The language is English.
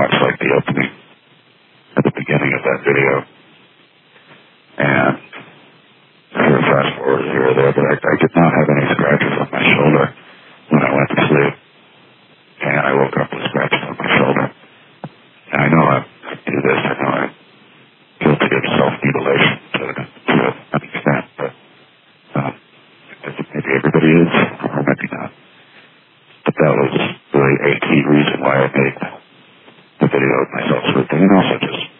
watched like the opening at the beginning of that video, and sort of fast forward here or there, but I did not have any scratches on my shoulder when I went to sleep, and I woke up with scratches on my shoulder. And I know I do this, I know I'm guilty of self-mutilation to an extent, but maybe everybody is, or maybe not. But that was really a key reason why I made the video of myself sleeping, and also just